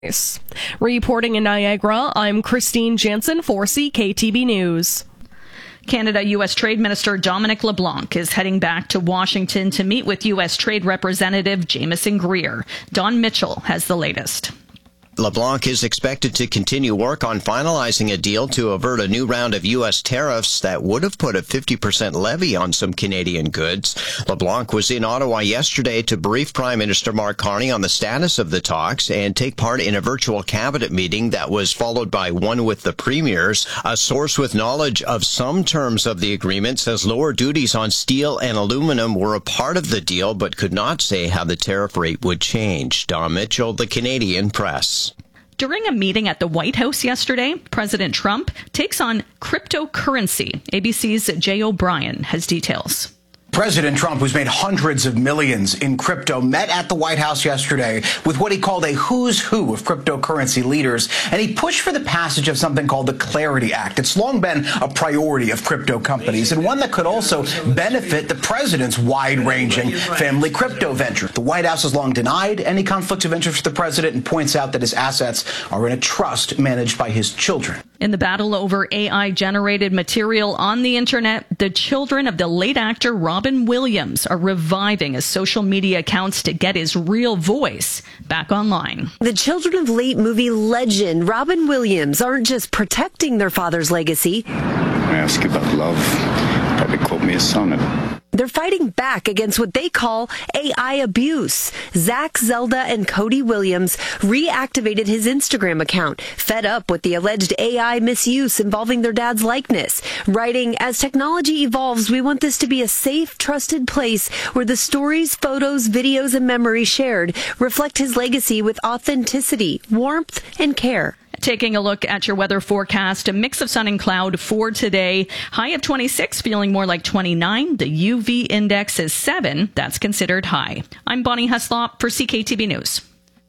Reporting in Niagara, I'm Christine Jansen for CKTB News. Canada-U.S. Trade Minister Dominic LeBlanc is heading back to Washington to meet with U.S. Trade Representative Jamieson Greer. Don Mitchell has the latest. LeBlanc is expected to continue work on finalizing a deal to avert a new round of U.S. tariffs that would have put a 50% levy on some Canadian goods. LeBlanc was in Ottawa yesterday to brief Prime Minister Mark Carney on the status of the talks and take part in a virtual cabinet meeting that was followed by one with the premiers. A source with knowledge of some terms of the agreement says lower duties on steel and aluminum were a part of the deal, but could not say how the tariff rate would change. Don Mitchell, The Canadian Press. During a meeting at the White House yesterday, President Trump takes on cryptocurrency. ABC's Jay O'Brien has details. President Trump, who's made hundreds of millions in crypto, met at the White House yesterday with what he called a who's who of cryptocurrency leaders, and he pushed for the passage of something called the Clarity Act. It's long been a priority of crypto companies, and one that could also benefit the president's wide-ranging family crypto venture. The White House has long denied any conflicts of interest for the president and points out that his assets are in a trust managed by his children. In the battle over AI-generated material on the internet, the children of the late actor Robin Williams are reviving his social media accounts to get his real voice back online. The children of late movie legend Robin Williams aren't just protecting their father's legacy. I ask you about love. Probably quote me a sonnet. They're fighting back against what they call AI abuse. Zach, Zelda, and Cody Williams reactivated his Instagram account, fed up with the alleged AI misuse involving their dad's likeness, writing, "As technology evolves, we want this to be a safe, trusted place where the stories, photos, videos, and memories shared reflect his legacy with authenticity, warmth, and care." Taking a look at your weather forecast, a mix of sun and cloud for today. High of 26, feeling more like 29. The UV index is 7. That's considered high. I'm Bonnie Heslop for CKTB News.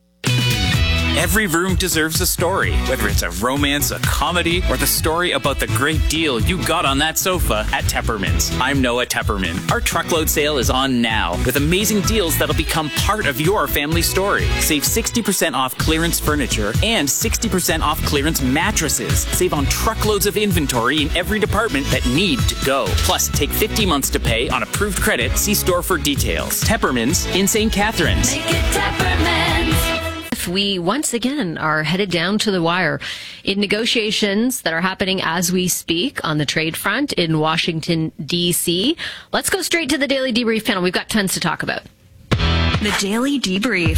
Every room deserves a story, whether it's a romance, a comedy, or the story about the great deal you got on that sofa at Tepperman's. I'm Noah Tepperman. Our truckload sale is on now with amazing deals that'll become part of your family story. Save 60% off clearance furniture and 60% off clearance mattresses. Save on truckloads of inventory in every department that need to go. Plus, take 50 months to pay on approved credit. See store for details. Tepperman's in St. Catharines. Make it Tepperman's. We once again are headed down to the wire in negotiations that are happening as we speak on the trade front in Washington, D.C. Let's go straight to the Daily Debrief panel. We've got tons to talk about. The Daily Debrief.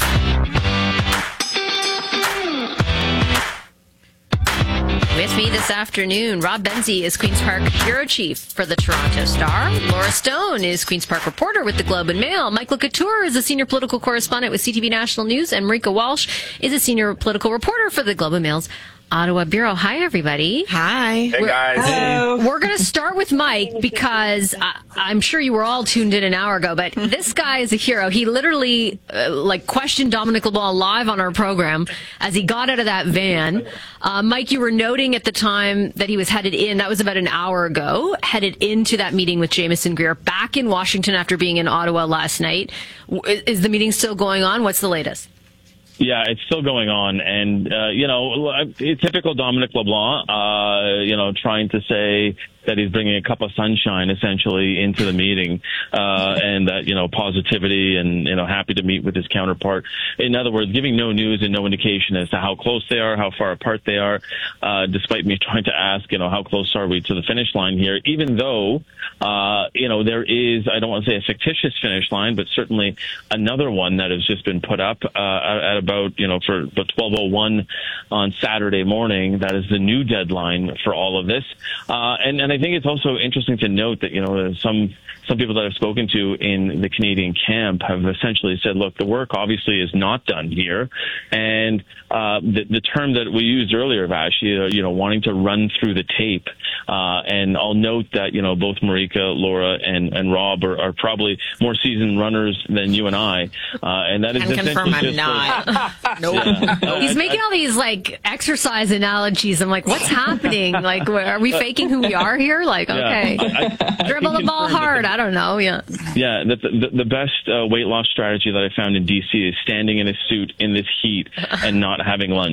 With me this afternoon, Rob Benzie is Queen's Park bureau chief for the Toronto Star. Laura Stone is Queen's Park reporter with the Globe and Mail. Michael Couture is a senior political correspondent with CTV National News. And Marika Walsh is a senior political reporter for the Globe and Mail's Ottawa Bureau. Hi, everybody. Hi. Hey, guys. Hello. We're going to start with Mike because I'm sure you were all tuned in an hour ago, but this guy is a hero. He literally questioned Dominic LeBlanc live on our program as he got out of that van. Mike, you were noting at the time that he was headed in, that was about an hour ago, headed into that meeting with Jamieson Greer back in Washington after being in Ottawa last night. Is the meeting still going on? What's the latest? Yeah, it's still going on. And, typical Dominic LeBlanc, trying to say that he's bringing a cup of sunshine essentially into the meeting, and that, positivity and, happy to meet with his counterpart. In other words, giving no news and no indication as to how close they are, how far apart they are, despite me trying to ask, how close are we to the finish line here, even though, there is, I don't want to say a fictitious finish line, but certainly another one that has just been put up, at about, for the 12:01 on Saturday morning. That is the new deadline for all of this. And I think it's also interesting to note that, some people that I've spoken to in the Canadian camp have essentially said, look, the work obviously is not done here. And the term that we used earlier, Vash, wanting to run through the tape. And I'll note that, both Marika, Laura, and Rob are probably more seasoned runners than you and I. And that is essentially I'm not. Nope. Yeah. He's making all these exercise analogies. I'm like, what's happening? Are we faking who we are here? here? Like, okay, dribble the ball hard. I don't know. Yeah. Yeah, the best weight loss strategy that I found in DC is standing in a suit in this heat and not having lunch.